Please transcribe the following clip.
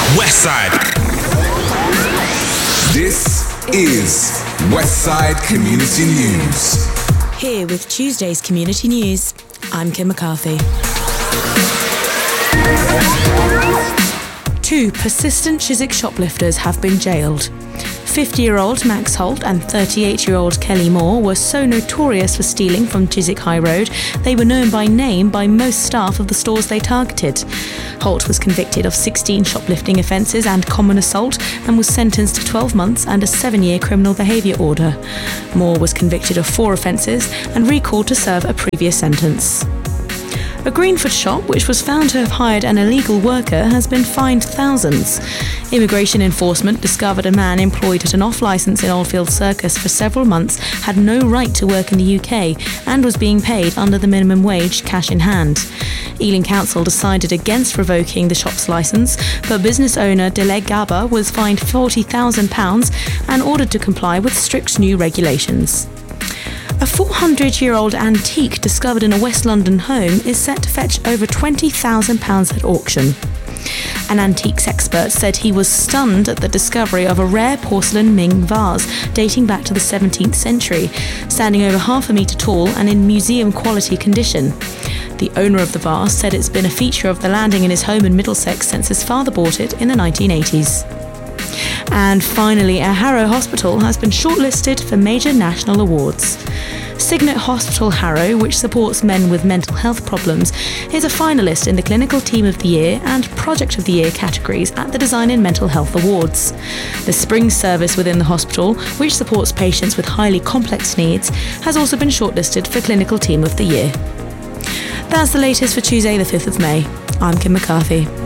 Westside. This is Westside Community News. Here with Tuesday's Community News, I'm Kim McCarthy. 2 persistent Chiswick shoplifters have been jailed. 50-year-old Max Holt and 38-year-old Kelly Moore were so notorious for stealing from Chiswick High Road, they were known by name by most staff of the stores they targeted. Holt was convicted of 16 shoplifting offences and common assault and was sentenced to 12 months and a 7-year criminal behaviour order. Moore was convicted of 4 offences and recalled to serve a previous sentence. A Greenford shop, which was found to have hired an illegal worker, has been fined thousands. Immigration enforcement discovered a man employed at an off-licence in Oldfield Circus for several months had no right to work in the UK and was being paid under the minimum wage, cash in hand. Ealing Council decided against revoking the shop's licence, but business owner Dileg Gaba was fined £40,000 and ordered to comply with strict new regulations. A 400-year-old antique discovered in a West London home is set to fetch over £20,000 at auction. An antiques expert said he was stunned at the discovery of a rare porcelain Ming vase dating back to the 17th century, standing over half a metre tall and in museum-quality condition. The owner of the vase said it's been a feature of the landing in his home in Middlesex since his father bought it in the 1980s. And finally, a Harrow hospital has been shortlisted for major national awards. Signet Hospital Harrow, which supports men with mental health problems, is a finalist in the Clinical Team of the Year and Project of the Year categories at the Design in Mental Health Awards. The Spring service within the hospital, which supports patients with highly complex needs, has also been shortlisted for Clinical Team of the Year. That's the latest for Tuesday the 5th of May. I'm Kim McCarthy.